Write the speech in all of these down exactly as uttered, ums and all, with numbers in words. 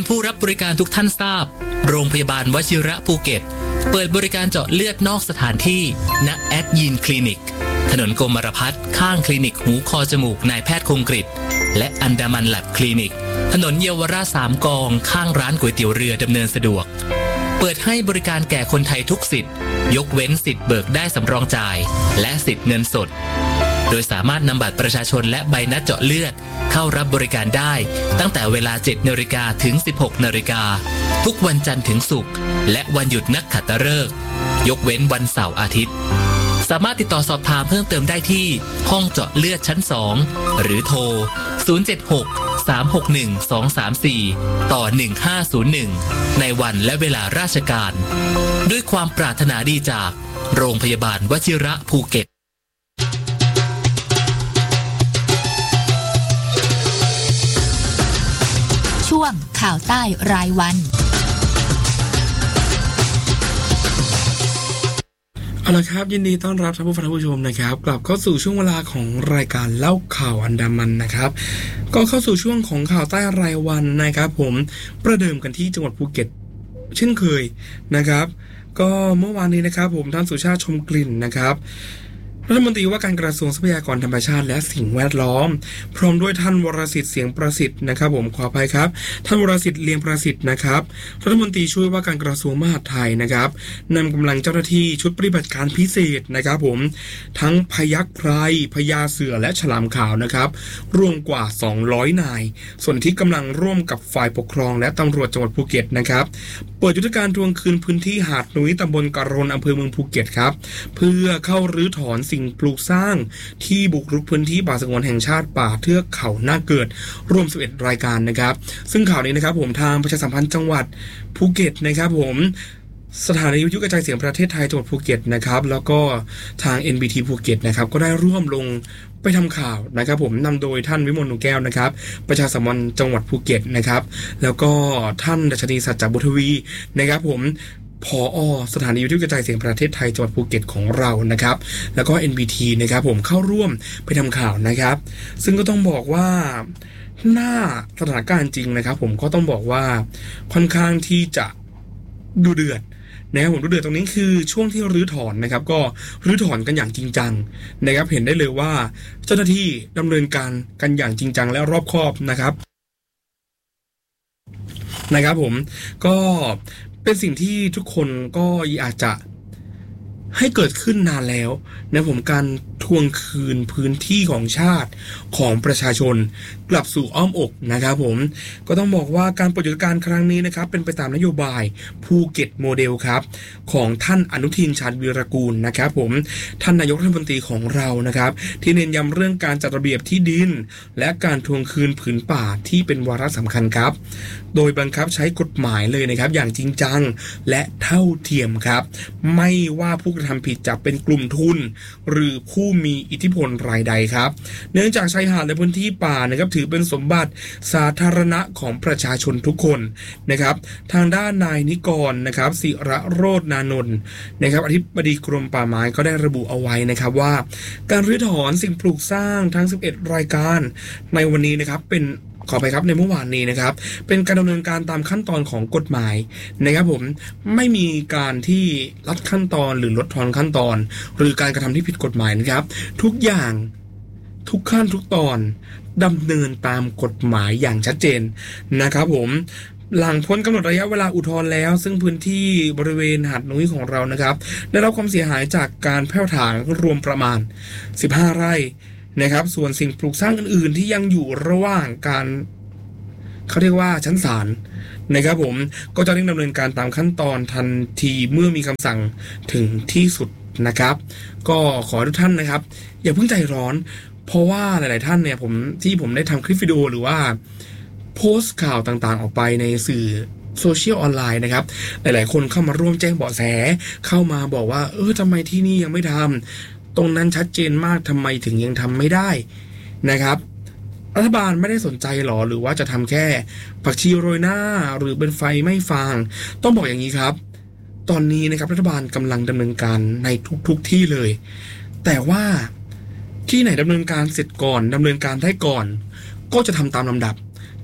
ผู้รับบริการทุกท่านทราบโรงพยาบาลวชิระภูเก็ตเปิดบริการเจาะเลือดนอกสถานที่ณแอดยีนคลินิกถนนกรมรพัฒน์ข้างคลินิกหูคอจมูกนายแพทย์คงกฤษและอันดามันแลบคลินิกถนนเยาวราชสามกองข้างร้านก๋วยเตี๋ยวเรือดำเนินสะดวกเปิดให้บริการแก่คนไทยทุกสิทธิ์ยกเว้นสิทธิ์เบิกได้สำรองจ่ายและสิทธิ์เงินสดโดยสามารถนำบัตรประชาชนและใบนัดเจาะเลือดเข้ารับบริการได้ตั้งแต่เวลา เจ็ดนาฬิกา ถึง สิบหกนาฬิกาทุกวันจันทร์ถึงศุกร์และวันหยุดนักขัตฤกษ์ยกเว้นวันเสาร์อาทิตย์สามารถติดต่อสอบถามเพิ่มเติมได้ที่ห้องเจาะเลือดชั้นสองหรือโทรศูนย์ เจ็ด หก สาม หก หนึ่ง สอง สาม สี่ต่อหนึ่งห้าศูนย์หนึ่งในวันและเวลาราชการด้วยความปรารถนาดีจากโรงพยาบาลวชิระภูเก็ตช่วงข่าวใต้รายวันเอาละครับยินดีต้อนรับท่านผู้ฟังท่านผู้ชมนะครับกลับเข้าสู่ช่วงเวลาของรายการเล่าข่าวอันดามันนะครับก็เข้าสู่ช่วงของข่าวใต้รายวันนะครับผมประเดิมกันที่จังหวัดภูเก็ตเช่นเคยนะครับก็เมื่อวานนี้นะครับผมท่านสุชาติชมกลิ่นนะครับรัฐมนตรีว่าการกระทรวงทรัพยากรธรรมชาติและสิ่งแวดล้อมพร้อมด้วยท่านวรสิทธิ์เสียงประสิทธิ์นะครับผมขออภัยครับท่านวรสิทธิ์เลียงประสิทธิ์นะครับรัฐมนตรีช่วยว่าการกระทรวงมหาดไทยนะครับนำกำลังเจ้าหน้าที่ชุดปฏิบัติการพิเศษนะครับผมทั้งพยัคฆ์ไพรพญาเสือและฉลามขาวนะครับรวมกว่าสองร้อยนายส่วนที่กำลังร่วมกับฝ่ายปกครองและตำรวจจังหวัดภูเก็ตนะครับเปิดยุทธการทวงคืนพื้นที่หาดนุ้ยตำบลกะรนอำเภอเมืองภูเก็ตครับเพื่อเข้ารื้อถอนสิ่งปลูกสร้างที่บุกรุกพื้นที่ป่าสงวนแห่งชาติป่าเทือกเขาหน้าเกิดรวมสิบเอ็ดรายการนะครับซึ่งข่าวนี้นะครับผมทางประชาสัมพันธ์จังหวัดภูเก็ตนะครับผมสถานีวิทยุกระจายเสียงประเทศไทยจังหวัดภูเก็ตนะครับแล้วก็ทาง เอ็น บี ที ภูเก็ตนะครับก็ได้ร่วมลงไปทำข่าวนะครับผมนำโดยท่านวิมลหนูแก้วนะครับประชาสัมพันธ์จังหวัดภูเก็ตนะครับแล้วก็ท่านดัชนีสัจจบุตรทวีนะครับผมผอ.สถานีวิทยุกระจายเสียงประเทศไทยจังหวัดภูเก็ตของเรานะครับแล้วก็ เอ็น บี ที นะครับผมเข้าร่วมไปทำข่าวนะครับซึ่งก็ต้องบอกว่าหน้าสถานการณ์จริงนะครับผมก็ต้องบอกว่าค่อนข้างที่จะดูเดือดนะครับผมดูเดือดตรงนี้คือช่วงที่รื้อถอนนะครับก็รื้อถอนกันอย่างจริงจังนะครับเห็นได้เลยว่าเจ้าหน้าที่ดำเนินการกันอย่างจริงจังและรอบคอบนะครับนะครับผมก็เป็นสิ่งที่ทุกคนก็อยากจะให้เกิดขึ้นนานแล้วนะผมการทวงคืนพื้นที่ของชาติของประชาชนกลับสู่อ้อมอกนะครับผมก็ต้องบอกว่าการปฏิบัติการครั้งนี้นะครับเป็นไปตามนโยบายภูเก็ตโมเดลครับของท่านอนุทินชาญวีรกูลนะครับผมท่านนายกรัฐมนตรีของเรานะครับที่เน้นย้ำเรื่องการจัดระเบียบที่ดินและการทวงคืนผืนป่าที่เป็นวาระสำคัญครับโดยบังคับใช้กฎหมายเลยนะครับอย่างจริงจังและเท่าเทียมครับไม่ว่าผู้กระทำผิดจะเป็นกลุ่มทุนหรือผู้มีอิทธิพลรายใดครับเนื่องจากชายหาดและพื้นที่ป่านะครับถือเป็นสมบัติสาธารณะของประชาชนทุกคนนะครับทางด้านนายนิกรนะครับศิระโรจนานนท์นะครับอธิบดีกรมป่าไม้ก็ได้ระบุเอาไว้นะครับว่าการรื้อถอนสิ่งปลูกสร้างทั้งสิบเอ็ดรายการในวันนี้นะครับเป็นขอไปครับในเมื่อวานนี้นะครับเป็นการดำเนินการตามขั้นตอนของกฎหมายนะครับผมไม่มีการที่ลัดขั้นตอนหรือลดทอนขั้นตอนหรือการกระทำที่ผิดกฎหมายนะครับทุกอย่างทุกขั้นทุกตอนดำเนินตามกฎหมายอย่างชัดเจนนะครับผมหลังพ้นกำหนดระยะเวลาอุทธรณ์แล้วซึ่งพื้นที่บริเวณหาดนุ้ยของเรานะครับได้รับความเสียหายจากการแผ่วถางรวมประมาณสิบห้าไร่นะครับส่วนสิ่งปลูกสร้างอื่นๆที่ยังอยู่ระหว่างการเขาเรียกว่าชั้นศาลนะครับผมก็จะเร่งดำเนินการตามขั้นตอนทันทีเมื่อมีคำสั่งถึงที่สุดนะครับก็ขอทุกท่านนะครับอย่าเพิ่งใจร้อนเพราะว่าหลายๆท่านเนี่ยผมที่ผมได้ทำคลิปวิดีโอหรือว่าโพสต์ข่าวต่างๆออกไปในสื่อโซเชียลออนไลน์นะครับหลายๆคนเข้ามาร่วมแจ้งเบาะแสเข้ามาบอกว่าเออทำไมที่นี่ยังไม่ทำตรงนั้นชัดเจนมากทำไมถึงยังทำไม่ได้นะครับรัฐบาลไม่ได้สนใจหรอหรือว่าจะทำแค่ผักชีโรยหน้าหรือเป็นไฟไม่ฟางต้องบอกอย่างนี้ครับตอนนี้นะครับรัฐบาลกำลังดำเนินการในทุกๆ ที่เลยแต่ว่าที่ไหนดำเนินการเสร็จก่อนดำเนินการได้ก่อนก็จะทำตามลำดับ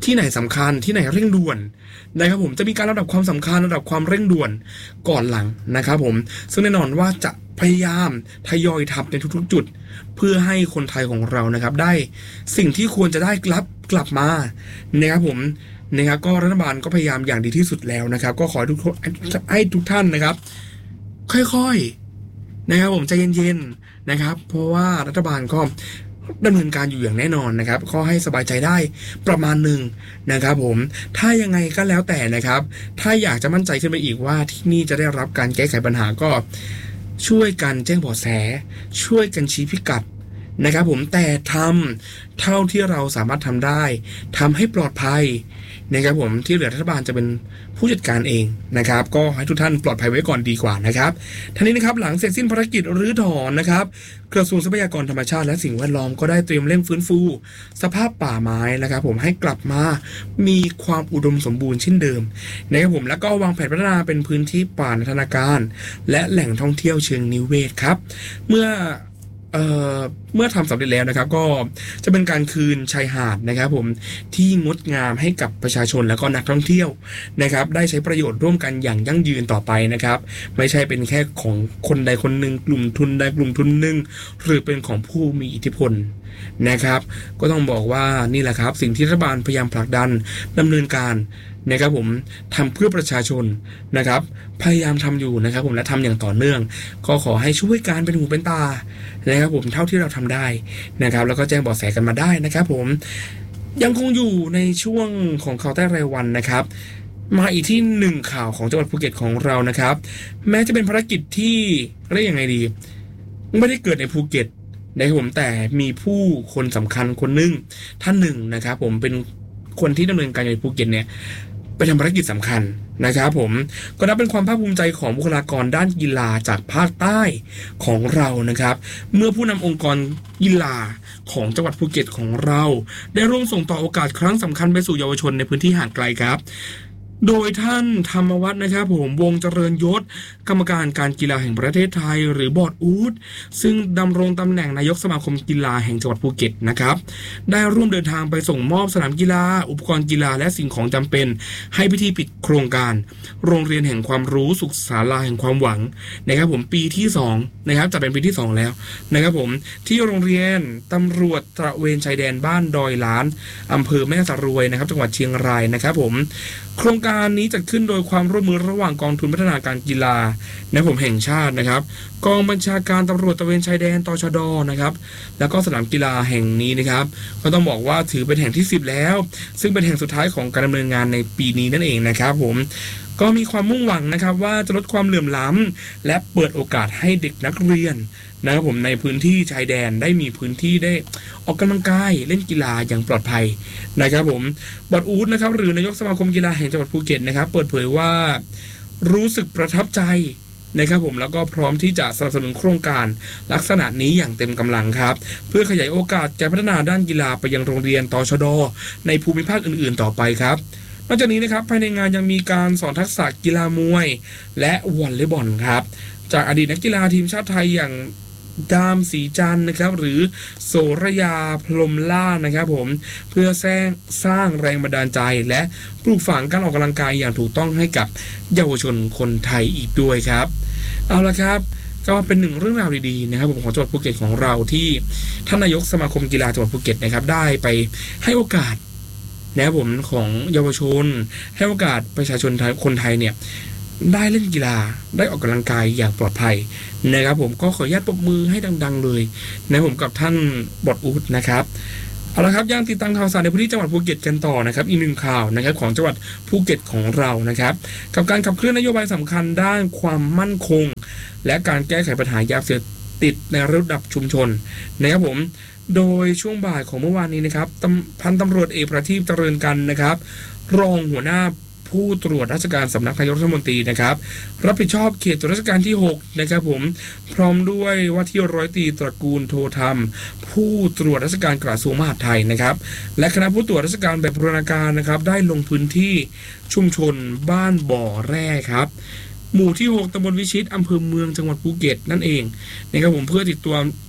ที่ไหนสำคัญที่ไหนเร่งด่วนนะครับผมจะมีการระดับความสำคัญระดับความเร่งด่วนก่อนหลังนะครับผมซึ่งแน่นอนว่าจะพยายามทยอยทำในทุกๆจุดเพื่อให้คนไทยของเรานะครับได้สิ่งที่ควรจะได้รับกลับมานะครับผมนะครับก็รัฐบาลก็พยายามอย่างดีที่สุดแล้วนะครับก็ขอให้ทุกให้ทุกท่านนะครับค่อยๆนะครับผมใจเย็นๆนะครับเพราะว่ารัฐบาลก็ดำเนินการอยู่อย่างแน่นอนนะครับก็ให้สบายใจได้ประมาณหนึ่งนะครับผมถ้ายังไงก็แล้วแต่นะครับถ้าอยากจะมั่นใจขึ้นไปอีกว่าที่นี่จะได้รับการแก้ไขปัญหาก็ช่วยกันแจ้งเบาะแสช่วยกันชี้พิกัดนะครับผมแต่ทำเท่าที่เราสามารถทำได้ทำให้ปลอดภัยนะครับผมที่เหลือรัฐบาลจะเป็นผู้จัดการเองนะครับก็ให้ทุกท่านปลอดภัยไว้ก่อนดีกว่านะครับท่านี้นะครับหลังเสร็จสิ้นภารกิจรื้อถอนนะครับกระทรวงทรัพยากรธรรมชาติและสิ่งแวดล้อมก็ได้เตรียมเร่งฟื้นฟูสภาพป่าไม้นะครับผมให้กลับมามีความอุดมสมบูรณ์เช่นเดิมนะครับผมแล้วก็วางแผนพัฒนาเป็นพื้นที่ป่านันทนาการและแหล่งท่องเที่ยวเชิงนิเวศครับเมื่อเอ่อเมื่อทำสำเร็จแล้วนะครับก็จะเป็นการคืนชายหาดนะครับผมที่งดงามให้กับประชาชนและก็นักท่องเที่ยวนะครับได้ใช้ประโยชน์ร่วมกันอย่างยั่งยืนต่อไปนะครับไม่ใช่เป็นแค่ของคนใดคนหนึ่งกลุ่มทุนใดกลุ่มทุนหนึ่งหรือเป็นของผู้มีอิทธิพลนะครับก็ต้องบอกว่านี่แหละครับสิ่งที่รัฐบาลพยายามผลักดันดำเนินการนะครับผมทำเพื่อประชาชนนะครับพยายามทำอยู่นะครับผมและทำอย่างต่อเนื่องก็ขอให้ช่วยการเป็นหูเป็นตานะครับผมเท่าที่เราทำได้นะครับแล้วก็แจ้งเบาะแสกันมาได้นะครับผมยังคงอยู่ในช่วงของข่าวใต้รายวันนะครับมาอีกที่หนึ่งข่าวของจังหวัดภูเก็ตของเรานะครับแม้จะเป็นภารกิจที่เรียกยังไงดีไม่ได้เกิดในภูเก็ตนะครับผมแต่มีผู้คนสำคัญคนหนึ่งท่านหนึ่งนะครับผมเป็นคนที่ดำเนินการในภูเก็ตเนี่ยไปทำภารกิจสำคัญนะครับผมก็นับเป็นความภาคภูมิใจของบุคลากรด้านกีฬาจากภาคใต้ของเรานะครับเมื่อผู้นำองค์กรกีฬาของจังหวัดภูเก็ตของเราได้ร่วมส่งต่อโอกาสครั้งสำคัญไปสู่เยาวชนในพื้นที่ห่างไกลครับโดยท่านธรรมวัฒน์นะครับผมวงเจริญยศกรรมการการกีฬาแห่งประเทศไทยหรือบอร์ดอูดซึ่งดำรงตำแหน่งนายกสมาคมกีฬาแห่งจังหวัดภูเก็ตนะครับได้ร่วมเดินทางไปส่งมอบสนามกีฬาอุปกรณ์กีฬาและสิ่งของจำเป็นให้พิธีปิดโครงการโรงเรียนแห่งความรู้สุขศาลาแห่งความหวังนะครับผมปีที่สองนะครับจะเป็นปีที่สองแล้วนะครับผมที่โรงเรียนตำรวจตระเวนชายแดนบ้านดอยล้านอำเภอแม่สารวยนะครับจังหวัดเชียงรายนะครับผมโครงการนี้จัดขึ้นโดยความร่วมมือระหว่างกองทุนพัฒนาการกีฬานะผมแห่งชาตินะครับกองบัญชาการตำรวจตระเวนชายแดนตชด.นะครับแล้วก็สนามกีฬาแห่งนี้นะครับก็ต้องบอกว่าถือเป็นแห่งที่สิบแล้วซึ่งเป็นแห่งสุดท้ายของการดำเนินงานในปีนี้นั่นเองนะครับผมก็มีความมุ่งหวังนะครับว่าจะลดความเหลื่อมล้ำและเปิดโอกาสให้เด็กนักเรียนนะครับผมในพื้นที่ชายแดนได้มีพื้นที่ได้ออกกำลังกายเล่นกีฬาอย่างปลอดภัยนะครับผมบอร์ดอูดนะครับหรือนายกสมาคมกีฬาแห่งจังหวัดภูเก็ตนะครับเปิดเผยว่ารู้สึกประทับใจนะครับผมแล้วก็พร้อมที่จะสนับสนุนโครงการลักษณะนี้อย่างเต็มกำลังครับเพื่อขยายโอกาสการพัฒนาด้านกีฬาไปยังโรงเรียนตชด.ในภูมิภาคอื่นๆต่อไปครับนอกจากนี้นะครับภายในงานยังมีการสอนทักษะกีฬามวยและวอลเลย์บอลครับจากอดีตนักกีฬาทีมชาติไทยอย่างดามสีจันนะครับหรือโสระยาพรหมล่านะครับผมเพื่อสร้างสร้างแรงบันดาลใจและปลูกฝังการออกกำลังกายอย่างถูกต้องให้กับเยาวชนคนไทยอีกด้วยครับเอาละครับก็เป็นหนึ่งเรื่องราวดีๆนะครับผมของจังหวัดภูเก็ตของเราที่ท่านนายกสมาคมกีฬาจังหวัดภูเก็ตนะครับได้ไปให้โอกาสนะครับผมของเยาวชนให้โอกาสประชาชนไทยคนไทยเนี่ยได้เล่นกีฬาได้ออกกำลังกายอย่างปลอดภัยนะครับผมก็ขออนุญาตปรบมือให้ดังๆเลยนะผมกับท่านบอร์ดอูดนะครับเอาละครับยังติดตามข่าวสารในพื้นที่จังหวัดภูเก็ตกันต่อนะครับอีกหนึ่งข่าวนะครับของจังหวัดภูเก็ตของเรานะครับกับการขับเคลื่อนนโยบายสำคัญด้านความมั่นคงและการแก้ไขปัญหายาเสพติดในระดับชุมชนนะครับผมโดยช่วงบ่ายของเมื่อวานนี้นะครับพันตำรวจเอกประทีปเจริญกันนะครับรองหัวหน้าผู้ตรวจราชการสำนักนายกรัฐมนตรีนะครับรับผิดชอบเขตตรวจราชการที่หกนะครับผมพร้อมด้วยว่าที่ร้อยตรีตระกูลโทธรรมผู้ตรวจราชการกระทรวงมหาดไทยนะครับและคณะผู้ตรวจราชการแบบบูรณาการนะครับได้ลงพื้นที่ชุมชนบ้านบ่อแร่ครับหมู่ที่หกตำบลวิชิตอำเภอเมืองจังหวัดภูเก็ตนั่นเองนะครับผมเพื่อติดตัวติด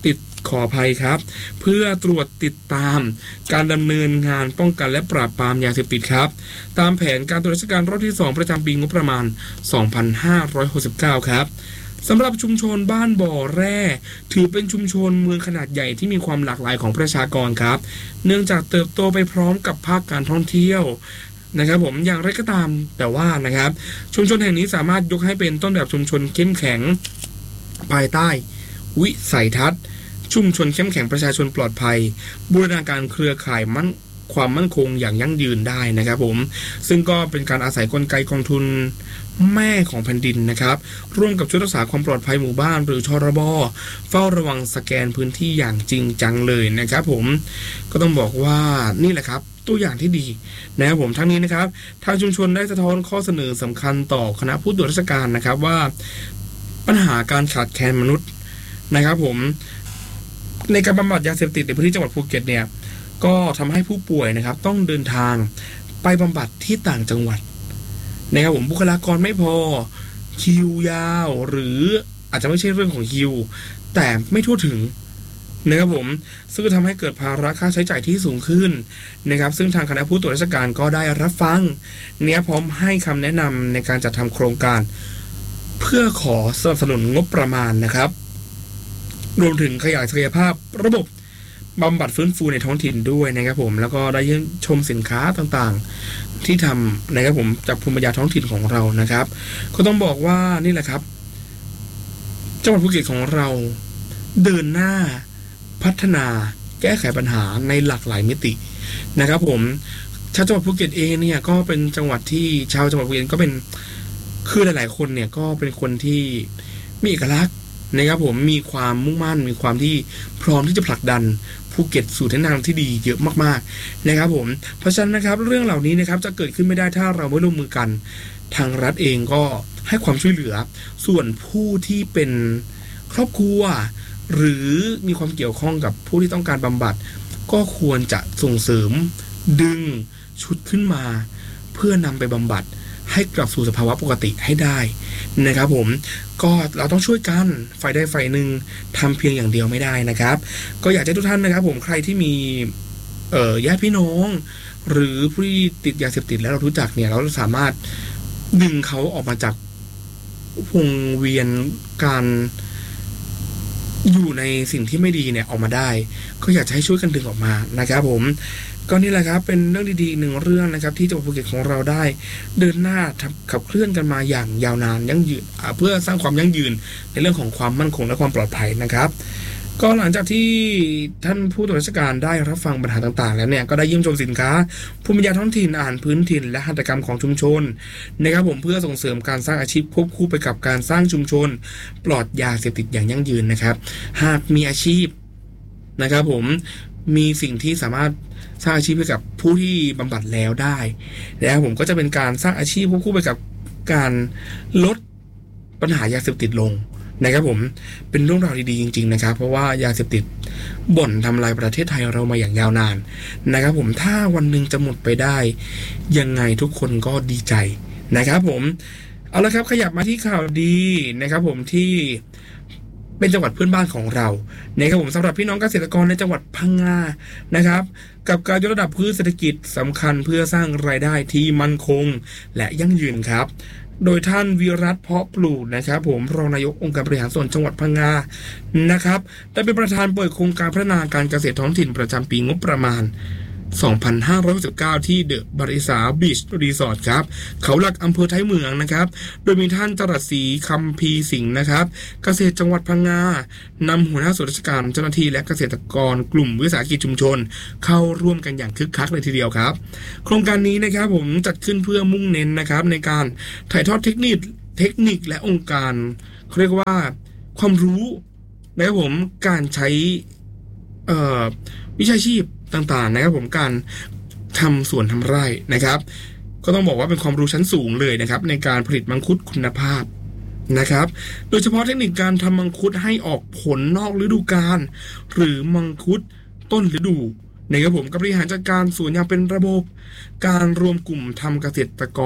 ขออภัยครับเพื่อตรวจติดตามการดำเนินงานป้องกันและปราบปรามยาเสพติดครับตามแผนการตรวจราชการรอบที่สองประจำปีงบประมาณสองพันห้าร้อยหกสิบเก้าครับสำหรับชุมชนบ้านบ่อแร่ถือเป็นชุมชนเมืองขนาดใหญ่ที่มีความหลากหลายของประชากรครับเนื่องจากเติบโตไปพร้อมกับภาคการท่องเที่ยวนะครับผมอย่างไรก็ตามแต่ว่านะครับชุมชนแห่งนี้สามารถยกให้เป็นต้นแบบชุมชนเข้มแข็งภายใต้วิสัยทัศน์ชุมชนเข้มแข็งประชาชนปลอดภัยบูรณาการเครือข่ายมั่นความมั่นคงอย่างยั่งยืนได้นะครับผมซึ่งก็เป็นการอาศัยกลไกกองทุนแม่ของแผ่นดินนะครับร่วมกับชุดรักษาความปลอดภัยหมู่บ้านหรือชรบเฝ้าระวังสแกนพื้นที่อย่างจริงจังเลยนะครับผมก็ต้องบอกว่านี่แหละครับตัวอย่างที่ดีนะครับผมทั้งนี้นะครับทางชุมชนได้สะท้อนข้อเสนอสำคัญต่อคณะผู้ตรวจราชการนะครับว่าปัญหาการขาดแคลนมนุษย์นะครับผมในการบำบัดยาเสพติดในพื้นที่จังหวัดภูเก็ตเนี่ยก็ทำให้ผู้ป่วยนะครับต้องเดินทางไปบำบัดที่ต่างจังหวัดนะครับผมบุคลากรไม่พอคิวยาวหรืออาจจะไม่ใช่เรื่องของคิวแต่ไม่ทั่วถึงนะครับผมซึ่งทำให้เกิดภาระค่าใช้จ่ายที่สูงขึ้นนะครับซึ่งทางคณะผู้ตรวจราชการก็ได้รับฟังเนี่ยพร้อมให้คำแนะนำในการจัดทำโครงการเพื่อขอสนับสนุนงบประมาณนะครับรวมถึงขยายศักยภาพระบบบำบัดฟื้นฟูในท้องถิ่นด้วยนะครับผมแล้วก็ได้เยี่ยมชมสินค้าต่างๆที่ทำนะครับผมจากภูมิปัญญาท้องถิ่นของเรานะครับก็ต้องบอกว่านี่แหละครับจังหวัดภูเก็ตของเราเดินหน้าพัฒนาแก้ไขปัญหาในหลากหลายมิตินะครับผมชาวจังหวัดภูเก็ตเองเนี่ยก็เป็นจังหวัดที่ชาวจังหวัดภูเก็ตก็เป็นคือหลายๆคนเนี่ยก็เป็นคนที่มีเอกลักษณ์นะครับผมมีความมุ่งมั่นมีความที่พร้อมที่จะผลักดันภูเก็ตสู่ทิศทางที่ดีเยอะมากๆนะครับผมเพราะฉะนั้นนะครับเรื่องเหล่านี้นะครับจะเกิดขึ้นไม่ได้ถ้าเราไม่ร่วมมือกันทางรัฐเองก็ให้ความช่วยเหลือส่วนผู้ที่เป็นครอบครัวหรือมีความเกี่ยวข้องกับผู้ที่ต้องการบำบัดก็ควรจะส่งเสริมดึงชุดขึ้นมาเพื่อนำไปบำบัดให้กลับสู่สภาวะปกติให้ได้นะครับผมก็เราต้องช่วยกันฝ่ายใดฝ่ายหนึ่งทำเพียงอย่างเดียวไม่ได้นะครับก็อยากให้ทุกท่านนะครับผมใครที่มีเอ่อญาติพี่น้องหรือผู้ที่ติดยาเสพติดแล้วเรารู้จักเนี่ยเราสามารถดึงเขาออกมาจากวงเวียนการอยู่ในสิ่งที่ไม่ดีเนี่ยออกมาได้ก็อยากจะให้ช่วยกันดึงออกมานะครับผมก็นี่แหละครับเป็นเรื่องดีๆหนึ่งเรื่องนะครับที่จังหวัดภูเก็ตของเราได้เดินหน้าขับเคลื่อนกันมาอย่างยาวนานยั่งยืนเพื่อสร้างความยั่งยืนในเรื่องของความมั่นคงและความปลอดภัยนะครับก็หลังจากที่ท่านผู้ตรวจราชการได้รับฟังปัญหาต่างๆแล้วเนี่ยก็ได้เยี่ยมชมสินค้าภูมิปัญญาท้องถิ่นอาหารพื้นถิ่นและหัตถกรรมของชุมชนนะครับผมเพื่อส่งเสริมการสร้างอาชีพควบคู่ไปกับการสร้างชุมชนปลอดยาเสพติดอย่างยั่งยืนนะครับหากมีอาชีพนะครับผมมีสิ่งที่สามารถสร้างอาชีพให้กับผู้ที่บำบัดแล้วได้แล้วผมก็จะเป็นการสร้างอาชีพควบคู่ไปกับการลดปัญหายาเสพติดลงนะครับผมเป็นเรื่องราวดีๆจริงๆนะครับเพราะว่ายาเสพติดบ่อนทำลายประเทศไทยเรามาอย่างยาวนานนะครับผมถ้าวันหนึ่งจะหมดไปได้ยังไงทุกคนก็ดีใจนะครับผมเอาละครับขยับมาที่ข่าวดีนะครับผมที่เป็นจังหวัดเพื่อนบ้านของเรานะครับผมสำหรับพี่น้องเกษตรกรในจังหวัดพังงานะครับกับการยกระดับพืชเศรษฐกิจสำคัญเพื่อสร้างรายได้ที่มั่นคงและยั่งยืนครับโดยท่านวิรัตเพาะปลูกนะครับผมรองนายกองค์การบริหารส่วนจังหวัดพังงานะครับได้เป็นประธานเปิดโครงการพัฒนาการเกษตรท้องถิ่นประจำปีงบประมาณสองพันห้าร้อยหกสิบเก้าที่เดอะบาริสาบีชรีสอร์ทครับเขาหลักอำเภอท้ายเมืองนะครับโดยมีท่านจรัสศรีคำพีสิงห์นะครับเกษตรจังหวัดพังงานำหัวหน้าส่วนราชการเจ้าหน้าที่และเกษตรกรกลุ่มวิสาหกิจชุมชนเข้าร่วมกันอย่างคึกคักเลยทีเดียวครับโครงการนี้นะครับผมจัดขึ้นเพื่อมุ่งเน้นนะครับในการถ่ายทอดเทคนิคเทคนิคและองค์การเขาเรียกว่าความรู้นะครับผมการใช้เอ่อวิชาชีพต่างๆนะครับผมการทำสวนทำไร่นะครับก็ต้องบอกว่าเป็นความรู้ชั้นสูงเลยนะครับในการผลิตมังคุดคุณภาพนะครับโดยเฉพาะเทคนิคการทำมังคุดให้ออกผลนอกฤดูกาลหรือมังคุดต้นฤดูนะครับผมกับบริหารจัดการสวนอย่างเป็นระบบการรวมกลุ่มทำเกษตรกร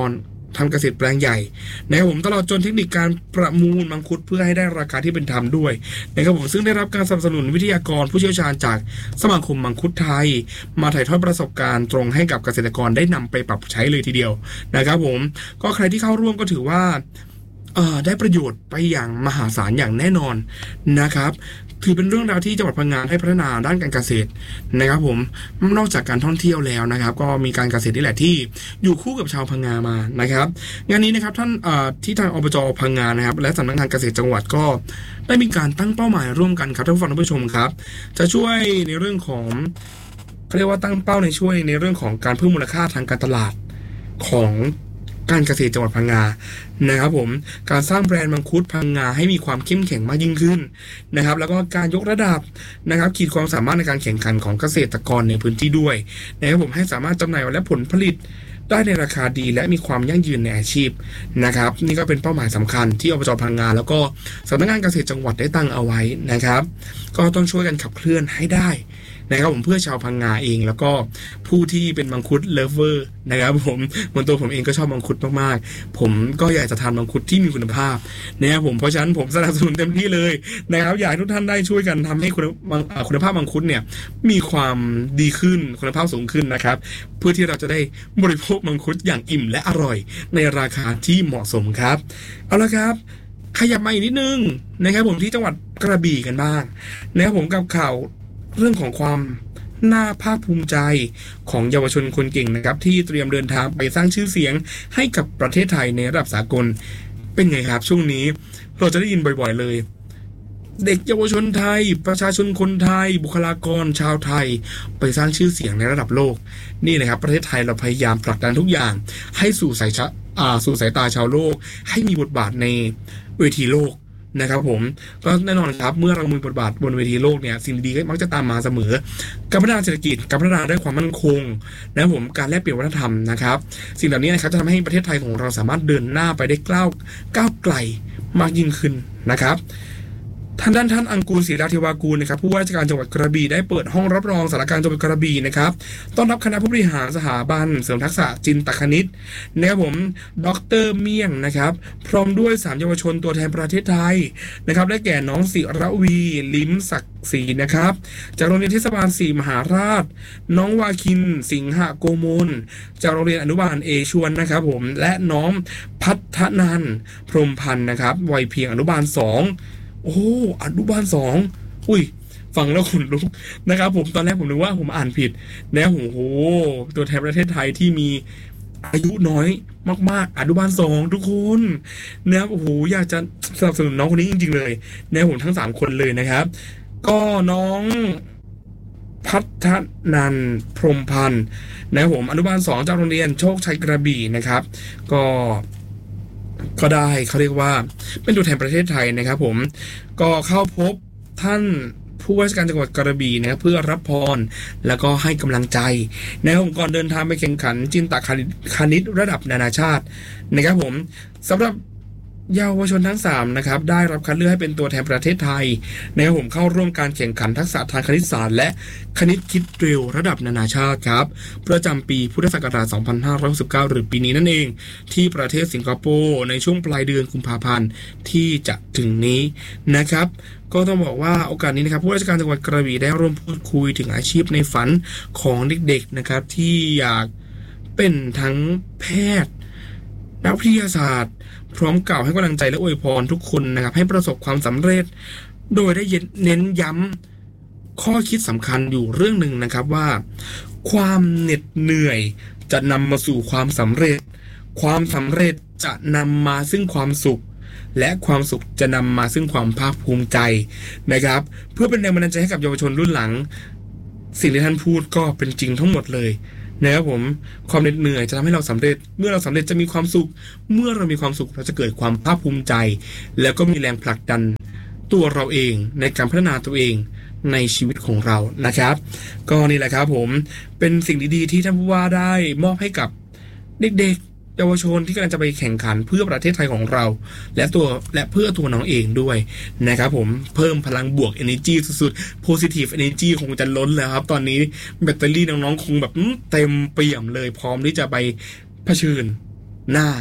ทำเกษตรแปลงใหญ่นะครับผมตลอดจนเทคนิคการประมูลมังคุดเพื่อให้ได้ราคาที่เป็นธรรมด้วยนะครับผมซึ่งได้รับการสนับสนุนวิทยากรผู้เชี่ยวชาญจากสมาคมมังคุดไทยมาถ่ายทอดประสบการณ์ตรงให้กับเกษตรกรได้นำไปปรับใช้เลยทีเดียวนะครับผมก็ใครที่เข้าร่วมก็ถือว่าเอ่อได้ประโยชน์ไปอย่างมหาศาลอย่างแน่นอนนะครับถือเป็นเรื่องราวที่จังหวัดพังงาให้พัฒนาด้านการเกษตรนะครับผมนอกจากการท่องเที่ยวแล้วนะครับก็มีการเกษตรนี่แหละที่อยู่คู่กับชาวพังงามานะครับงานนี้นะครับท่านที่ทางอบจ.พังงานะครับและสำนักงานเกษตรจังหวัดก็ได้มีการตั้งเป้าหมายร่วมกันครับท่านผู้ฟังท่านผู้ชมครับจะช่วยในเรื่องของเขาเรียกว่าตั้งเป้าในช่วยในเรื่องของการเพิ่มมูลค่าทางการตลาดของการเกษตรจังหวัดพังงานะครับผมการสร้างแบรนด์มังคุดพังงาให้มีความเข้มแข็งมากยิ่งขึ้นนะครับแล้วก็การยกระดับนะครับขีดความสามารถในการแข่งขันของเกษตรกรในพื้นที่ด้วยนะครับผมให้สามารถจำหน่ายและผลผลิตได้ในราคาดีและมีความยั่งยืนในอาชีพนะครับนี่ก็เป็นเป้าหมายสำคัญที่อบจ.พังงาแล้วก็สำนักงานเกษตรจังหวัดได้ตั้งเอาไว้นะครับก็ต้องช่วยกันขับเคลื่อนให้ได้นะครับผมเพื่อชาวพังงาเองแล้วก็ผู้ที่เป็นมังคุดเลิฟเวอร์นะครับผมบนตัวผมเองก็ชอบมังคุดมากๆผมก็อยากจะทานมังคุดที่มีคุณภาพนะครับผมเพราะฉะนั้นผมสนับสนุนเต็มที่เลยนะครับอยากให้ทุกท่านได้ช่วยกันทำให้คุณคุณภาพมังคุดเนี่ยมีความดีขึ้นคุณภาพสูงขึ้นนะครับเพื่อที่เราจะได้บริโภคมังคุดอย่างอิ่มและอร่อยในราคาที่เหมาะสมครับเอาละครับขยับมาอีกนิดนึงนะครับผมที่จังหวัดกระบี่กันบ้างนะครับผมกับข่าวเรื่องของความน่าภาคภูมิใจของเยาวชนคนเก่งนะครับที่เตรียมเดินทางไปสร้างชื่อเสียงให้กับประเทศไทยในระดับสากลเป็นไงครับช่วงนี้เราจะได้ยินบ่อยๆเลยเด็กเยาวชนไทยประชาชนคนไทยบุคลากรชาวไทยไปสร้างชื่อเสียงในระดับโลกนี่นะครับประเทศไทยเราพยายามผลักดันทุกอย่างให้สู่สายอ่าสู่สายตาชาวโลกให้มีบทบาทในเวทีโลกนะครับผมก็แน่นอนครับเมื่อเรามีบทบาทบนเวทีโลกเนี่ยสิ่งดีๆก็มักจะตามมาเสมอการพัฒนาเศรษฐกิจการพัฒนาด้านความมั่นคงนะครับผมการแลกเปลี่ยนวัฒนธรรมนะครับสิ่งเหล่านี้นะครับจะทำให้ประเทศไทยของเราสามารถเดินหน้าไปได้ก้าวก้าวไกลมากยิ่งขึ้นนะครับทางด้านท่านอังกูลศรีราเทวากูลนะครับผู้ว่าราชการจังหวัดกระบี่ได้เปิดห้องรับรองสถานการณ์จังหวัดกระบี่นะครับต้อนรับคณะผู้บริหารสถาบันเสริมทักษะจินตคณิตนะครับผมดร.เมี่ยงนะครับพร้อมด้วยสามเยาวชนตัวแทนประเทศไทยนะครับได้แก่น้องศิรวีลิ้มศักดิ์ศรีนะครับจากโรงเรียนเทศบาลสี่มหาราชน้องวาคินสิงหโกมลจากโรงเรียนอนุบาลเอชวนนะครับผมและน้องพัฒนันท์พรหมพันธ์นะครับวัยเพียงอนุบาลสองโอ้อนุบาลสองอุ้ยฟังแล้วขนลุกนะครับผมตอนแรกผมนึกว่าผมอ่านผิดนะโอ้โหตัวแทนประเทศไทยที่มีอายุน้อยมากๆอนุบาลสองทุกคนนะครับโอ้โหอยากจะสนับสนุนน้องคนนี้จริงๆเลยนะผมทั้งสามคนเลยนะครับก็น้องพัฒนันท์พรหมพันธ์นะผมอนุบาลสองจากโรงเรียนโชคชัยกระบี่นะครับก็ก็ได้เขาเรียกว่าเป็นตัวแทนประเทศไทยนะครับผมก็เข้าพบท่านผู้ว่าราชการจังหวัดกระบี่นะครับเพื่อรับพรแล้วก็ให้กำลังใจนะครับผมก่อนเดินทางไปแข่งขันจินตคณิตระดับนานาชาตินะครับผมสำหรับเยาวชนทั้งสามนะครับได้รับคัดเลือกให้เป็นตัวแทนประเทศไทยนะครับผมเข้าร่วมการแข่งขันทักษะทางคณิตศาสตร์และคณิตคิดเร็วระดับนานาชาติครับประจำปีพุทธศักราชสองพันห้าร้อยหกสิบเก้าหรือปีนี้นั่นเองที่ประเทศสิงคโปร์ในช่วงปลายเดือนกุมภาพันธ์ที่จะถึงนี้นะครับก็ต้องบอกว่าโอกาสนี้นะครับผู้ว่าราชการจังหวัดกระบี่ได้ร่วมพูดคุยถึงอาชีพในฝันของเด็กๆนะครับที่อยากเป็นทั้งแพทย์นักวิทยาศาสตร์พร้อมกล่าวให้กำลังใจและอวยพรทุกคนนะครับให้ประสบความสำเร็จโดยได้เน้นย้ำข้อคิดสำคัญอยู่เรื่องหนึ่งนะครับว่าความเหน็ดเหนื่อยจะนำมาสู่ความสำเร็จความสำเร็จจะนำมาซึ่งความสุขและความสุขจะนำมาซึ่งความภาคภูมิใจนะครับเพื่อเป็นแรงบันดาลใจให้กับเยาวชนรุ่นหลังสิ่งที่ท่านพูดก็เป็นจริงทั้งหมดเลยนะครับผมความเหน็ดเหนื่อยจะทำให้เราสำเร็จเมื่อเราสำเร็จจะมีความสุขเมื่อเรามีความสุขเราจะเกิดความภาคภูมิใจแล้วก็มีแรงผลักดันตัวเราเองในการพัฒนาตัวเองในชีวิตของเรานะครับก็นี่แหละครับผมเป็นสิ่งดีๆที่ท่านผู้ว่าได้มอบให้กับเด็กๆเยาวชนที่กำลังจะไปแข่งขันเพื่อประเทศไทยของเราและตัวและเพื่อตัวน้องเองด้วยนะครับผมเพิ่มพลังบวก energy สุดๆ positive energy คงจะล้นแล้วครับตอนนี้แบตเตอรี่น้องๆคงแบบเต็มเปี่ยมเลยพร้อมที่จะไปเผชิญหน้า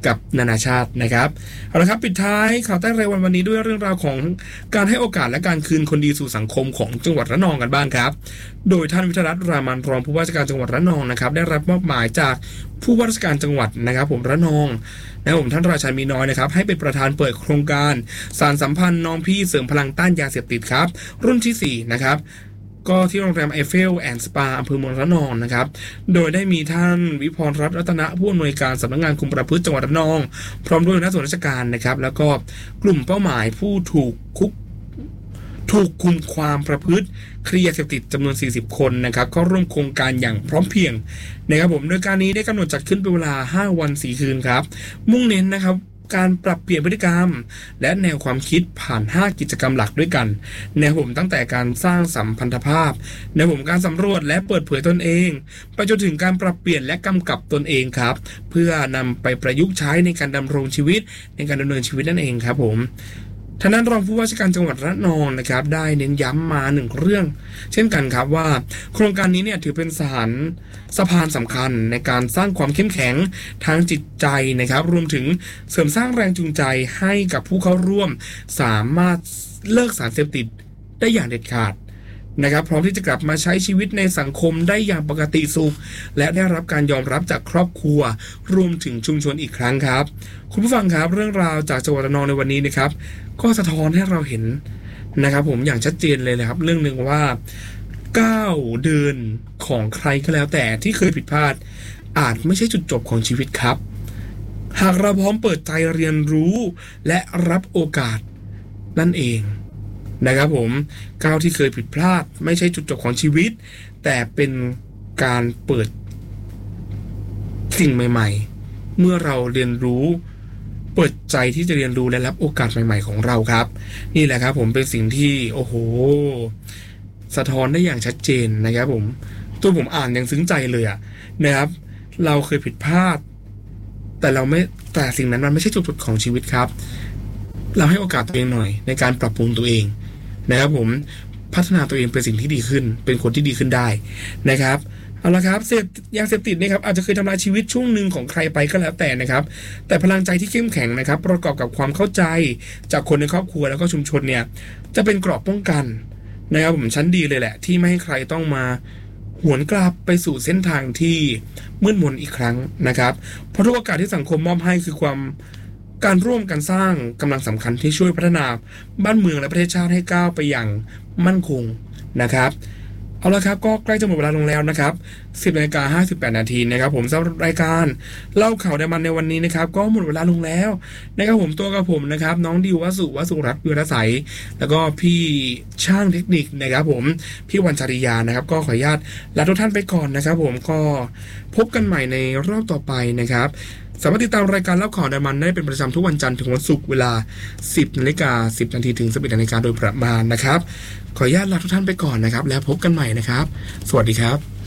กับนานาชาตินะครับเอาละครับปิดท้ายข่าวใต้รายวันวันนี้ด้วยเรื่องราวของการให้โอกาสและการคืนคนดีสู่สังคมของจังหวัดระนองกันบ้างครับโดยท่านวิทยารัตน์รามันรองผู้ว่าราชการจังหวัดระนองนะครับได้รับมอบหมายจากผู้ว่าราชการจังหวัดนะครับผมระนองนะผมท่านราชันมีน้อยนะครับให้เป็นประธานเปิดโครงการสานสัมพันธ์น้องพี่เสริมพลังต้านยาเสพติดครับรุ่นที่สี่นะครับก็ที่โรงแรมไอเฟลแอนด์สปาอำเภอเมืองระนองนะครับโดยได้มีท่านวิพรรัตน์รัตนะผู้อำนวยการสำนักงานคุมประพฤติจังหวัดระนองพร้อมด้วยคณะส่วนราชการนะครับแล้วก็กลุ่มเป้าหมายผู้ถูกคุกถูกคุมความประพฤติคดียาเสพติดจำนวนสี่สิบคนนะครับเข้าร่วมโครงการอย่างพร้อมเพรียงนะครับผมโดยการนี้ได้กำหนดจัดขึ้นเป็นเวลาห้าวันสี่คืนครับมุ่งเน้นนะครับการปรับเปลี่ยนพฤติกรรมและแนวความคิดผ่านห้ากิจกรรมหลักด้วยกันแนวผมตั้งแต่การสร้างสัมพันธภาพแนวผมการสำรวจและเปิดเผยตนเองไปจนถึงการปรับเปลี่ยนและกำกับตนเองครับเพื่อนำไปประยุกต์ใช้ในการดำรงชีวิตในการดำเนินชีวิตนั่นเองครับผมท่านนั้นรองผู้ว่าราชการจังหวัดระนองนะครับได้เน้นย้ำมาหนึ่งเรื่องเช่นกันครับว่าโครงการนี้เนี่ยถือเป็นสถานสะพานสำคัญในการสร้างความเข้มแข็งทางจิตใจนะครับรวมถึงเสริมสร้างแรงจูงใจให้กับผู้เข้าร่วมสามารถเลิกสารเสพติดได้อย่างเด็ดขาดนะครับพร้อมที่จะกลับมาใช้ชีวิตในสังคมได้อย่างปกติสุขและได้รับการยอมรับจากครอบครัวรวมถึงชุมชนอีกครั้งครับคุณผู้ฟังครับเรื่องราวจากจังหวัดระนองในวันนี้นะครับก็สะท้อนให้เราเห็นนะครับผมอย่างชัดเจนเลยนะครับเรื่องหนึ่งว่าก้าวเดินของใครก็แล้วแต่ที่เคยผิดพลาดอาจไม่ใช่จุดจบของชีวิตครับหากเราพร้อมเปิดใจเรียนรู้และรับโอกาสนั่นเองนะครับผมก้าวที่เคยผิดพลาดไม่ใช่จุดจบของชีวิตแต่เป็นการเปิดสิ่งใหม่ๆเมื่อเราเรียนรู้เปิดใจที่จะเรียนรู้และรับโอกาสใหม่ๆของเราครับนี่แหละครับผมเป็นสิ่งที่โอ้โหสะท้อนได้อย่างชัดเจนนะครับผมตัวผมอ่านยังซึ้งใจเลยอะนะครับเราเคยผิดพลาดแต่เราไม่แต่สิ่งนั้นมันไม่ใช่จุดจบของชีวิตครับเราให้โอกาสตัวเองหน่อยในการปรับปรุงตัวเองนะครับผมพัฒนาตัวเองเป็นสิ่งที่ดีขึ้นเป็นคนที่ดีขึ้นได้นะครับเอาละครับเสพยาเสพติดนี่ครับอาจจะเคยทำลายชีวิตช่วงหนึ่งของใครไปก็แล้วแต่นะครับแต่พลังใจที่เข้มแข็งนะครับประกอบกับความเข้าใจจากคนในครอบครัวแล้วก็ชุมชนเนี่ยจะเป็นเกราะป้องกันนะครับผมชั้นดีเลยแหละที่ไม่ให้ใครต้องมาหวนกลับไปสู่เส้นทางที่มืดมนอีกครั้งนะครับเพราะทุกโอกาสที่สังคมมอบให้คือความการร่วมกันสร้างกำลังสำคัญที่ช่วยพัฒนาบ้านเมืองและประเทศชาติให้ก้าวไปอย่างมั่นคงนะครับเอาละครับก็ใกล้จะหมดเวลาลงแล้วนะครับ สิบนาฬิกาห้าสิบแปดนาทีนะครับผมสำหรับรายการเล่าข่าวได้มันในวันนี้นะครับก็หมดเวลาลงแล้วนะครับผมตัวกับผมนะครับน้องดิววสุวสุรัตน์วิรไสยแล้วก็พี่ช่างเทคนิคนะครับผมพี่วันชริยานะครับก็ขออนุญาตลาทุกท่านไปก่อนนะครับผมก็พบกันใหม่ในรอบต่อไปนะครับสามารถติดตามรายการเล่าข่าวได้มันได้เป็นประจำทุกวันจันทร์ถึงวันศุกร์เวลา สิบนาฬิกาสิบนาทีถึง สิบเอ็ดนาฬิกาโดยประมาณนะครับขออนุญาตลาทุกท่านไปก่อนนะครับแล้วพบกันใหม่นะครับสวัสดีครับ